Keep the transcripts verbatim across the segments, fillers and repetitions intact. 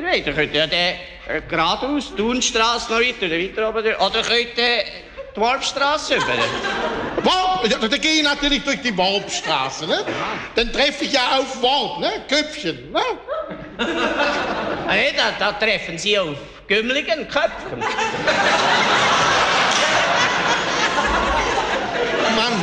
wollt. Ihr könnt ja dann äh, geradeaus, Thunstrasse noch weiter, oder weiter oben durch. Oder könnt ihr die Warpstrasse über. Warp? Ja, dann gehe ich natürlich durch die Warpstraße, ne? Dann treffe ich ja auf Warp, ne? Köpfchen, ne? Ah, nee, da, da treffen Sie auf Gümmligen Köpfen. Mann,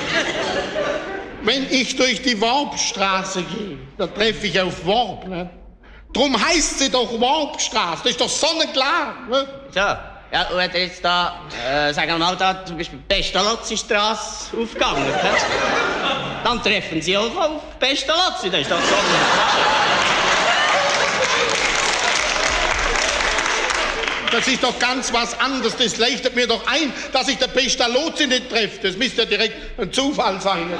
wenn ich durch die Warpstraße gehe, dann treffe ich auf Warp, ne? Drum heißt sie doch Warpstraße, das ist doch sonnenklar, ne? So, ja, und wenn ihr jetzt da, äh, sagen wir mal, da zum Beispiel Pestalozzi-Straße aufgegangen, ne? Dann treffen Sie auch auf Pestalozzi, das ist doch sonnenklar. Das ist doch ganz was anderes. Das leuchtet mir doch ein, dass ich den Pestalozzi nicht treffe. Das müsste ja direkt ein Zufall sein.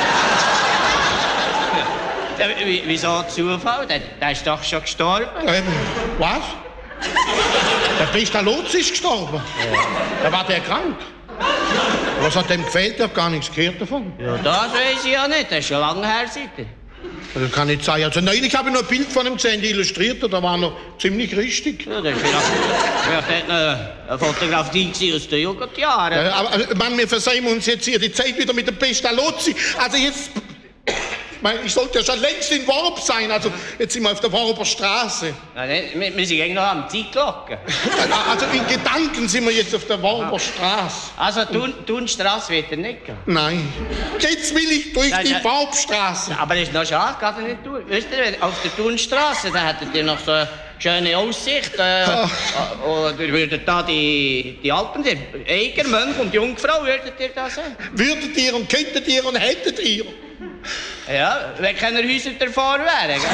Ja, wieso Zufall? Der, der ist doch schon gestorben. Ähm, was? Der Pestalozzi ist gestorben? Ja. Da war der krank. Was hat dem gefehlt? Ich habe gar nichts gehört davon. Ja, das weiß ich ja nicht. Das ist schon lange her, seitdem. Das kann nicht sein. Also neulich habe ich noch ein Bild von ihm gesehen, die illustrierte, da war noch ziemlich richtig. Ja, das war vielleicht eine, eine Fotografie aus den Jugendjahren. Ja, aber also, Mann, wir versehen uns jetzt hier die Zeit wieder mit dem Pestalozzi. Also jetzt... Ich meine, ich sollte ja schon längst in Warp sein. Also jetzt sind wir auf der Warper Straße. Ja, nicht, wir, wir sind eigentlich noch am Zeitglocken. Also in Gedanken sind wir jetzt auf der Warper Straße. Also Thun, Thunstrasse wird er nicht gehen? Nein. Jetzt will ich durch Nein, die ja. Warpstraße. Aber das ist noch schade, geht er nicht durch. Wisst ihr, auf der Thunstrasse, da hättet ihr noch so eine schöne Aussicht. Äh, und ihr würdet da die, die Alpen sehen. Eiger, Mönch und Jungfrau würdet ihr da sehen. Würdet ihr und könntet ihr und hättet ihr? Ja, wenn keine Häuser davor wären, gell?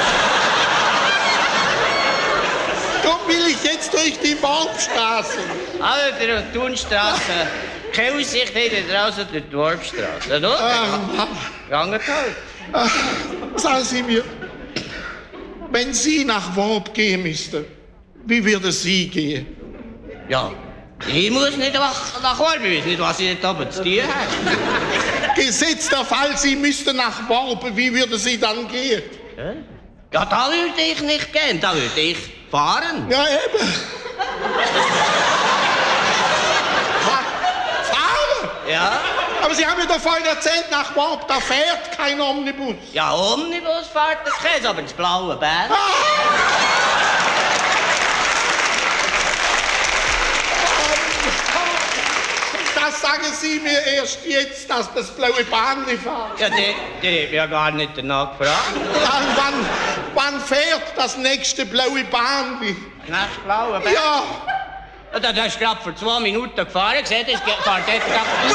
Darum will ich jetzt durch die Warpstraße. Also, der Thunstrasse, keine Aussicht habt ihr draußen durch die Warpstrasse. Ja, Ah, ganget halt. ah, sagen Sie mir, wenn Sie nach Warp gehen müssten, wie würde Sie gehen? Ja, ich muss nicht nach, nach Warp, ich weiß nicht, was ich da oben zu tun habe. Gesetzt der Fall, Sie müssten nach Warp, wie würde Sie dann gehen? Ja, da würde ich nicht gehen, da würde ich fahren. Ja, eben. Fahren? Ja. Aber Sie haben mir doch vorhin erzählt, nach Warp, da fährt kein Omnibus. Ja, Omnibus fährt das Käse, aber das blaue Bär. Das sagen Sie mir erst jetzt, dass das blaue Bahnli fährt. Ja, die, die haben ja gar nicht danach gefragt. Dann, wann, wann fährt das nächste blaue Bahnli? Das blaue Bär? Ja. Ja, da hast du gerade vor zwei Minuten gefahren, gesehen, das fährt dort gerade...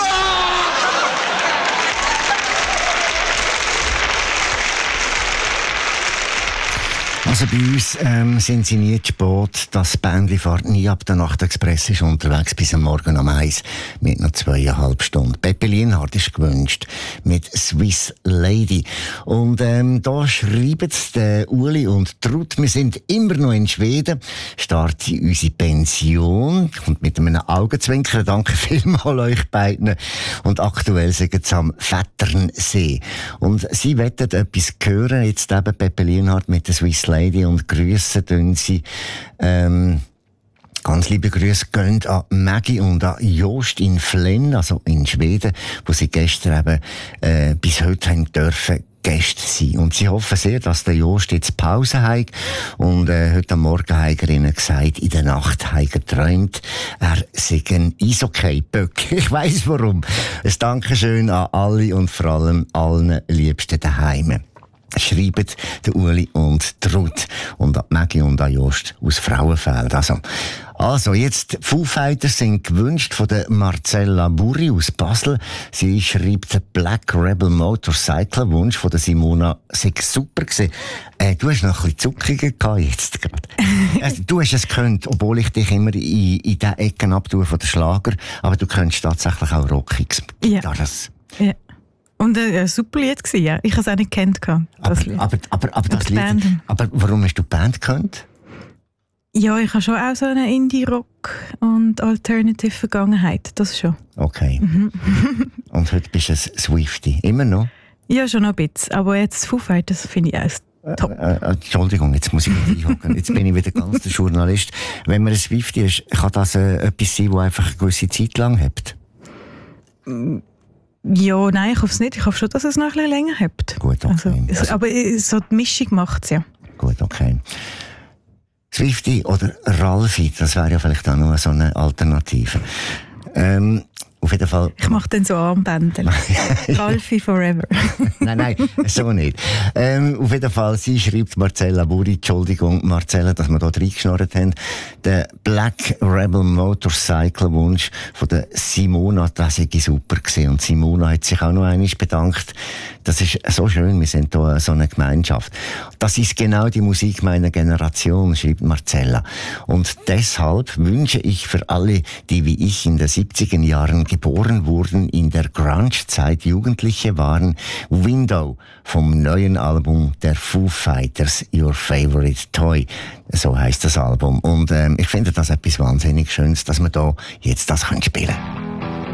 Also bei uns ähm, sind sie nie zu spät. Das Bändli fährt nie ab. Der Nachtexpress ist unterwegs bis am Morgen um eins mit noch zweieinhalb Stunden. Peppe Lienhardt ist gewünscht mit Swiss Lady. Und ähm, da schreiben der Uli und Trud, wir sind immer noch in Schweden, startet unsere Pension. Und mit einem Augenzwinkern danke vielmals euch beiden. Und aktuell sind sie am Vetternsee. Und sie wettet etwas hören, jetzt eben Peppe Lienhardt mit der Swiss Lady. Und grüssen tun sie, ähm, ganz liebe Grüße gehen an Maggie und an Jost in Flenn, also in Schweden, wo sie gestern eben, äh, bis heute haben dürfen Gäste sein. Und sie hoffen sehr, dass der Jost jetzt Pause hat. Und äh, heute am Morgen hat er ihnen gesagt, in der Nacht hat er geträumt, er sei ein Eishockey-Böck. Ich weiss warum. Ein Dankeschön an alle und vor allem allen Liebsten daheim. Schreiben der Uli und Trud und an Maggie und an Jost aus Frauenfeld. Also, also jetzt Foo Fighters sind gewünscht von der Marcella Burri aus Basel. Sie schreibt den Black Rebel Motorcycle Wunsch von der Simona. Sei super gewesen. Äh, du hast noch ein bisschen Zuckungen gehabt jetzt gerade. Also, du hast es gekonnt, obwohl ich dich immer in, in den Ecken abtue von den Schlager. Aber du könntest tatsächlich auch Rockiges. Ja. Das. Ja. Und ein äh, super Lied gewesen, ja. Ich habe es auch nicht gekannt. Das aber, Lied. aber, aber, aber, das Lied, aber warum hast du die Band gekannt? Ja, ich habe schon auch so eine Indie-Rock- und Alternative-Vergangenheit. Das schon. Okay. Mhm. Und heute bist du ein Swiftie. Immer noch? Ja, schon noch ein bisschen. Aber jetzt Foo Fighters finde ich auch Top. Äh, äh, Entschuldigung, jetzt muss ich wieder einhocken. Jetzt bin ich wieder ganz der Journalist. Wenn man ein Swiftie ist, kann das äh, etwas sein, das einfach eine gewisse Zeit lang hebt? Ja, nein, ich hoffe es nicht. Ich hoffe schon, dass es noch ein bisschen länger hebt. Gut, okay. Also, also, aber so die Mischung macht es ja. Gut, okay. Swiftie oder Ralfi, das wäre ja vielleicht auch noch so eine Alternative. Ähm, auf jeden Fall. Ich mache dann so Armbänder. Ralfi forever. Nein, nein, so nicht. Ähm, auf jeden Fall, sie schreibt Marcella Buri, Entschuldigung, Marcella, dass wir da reingeschnurrt haben. Der Black Rebel Motorcycle Wunsch von der Simona, das war super gewesen. Und Simona hat sich auch noch einmal bedankt. Das ist so schön, wir sind hier so eine Gemeinschaft. Das ist genau die Musik meiner Generation, schreibt Marcella. Und deshalb wünsche ich für alle, die wie ich in den siebziger Jahren geboren wurden, in der Grunge-Zeit Jugendliche waren, Window vom neuen Album der Foo Fighters, Your Favorite Toy. So heisst das Album. Und ähm, ich finde das etwas wahnsinnig Schönes, dass wir da jetzt das spielen können.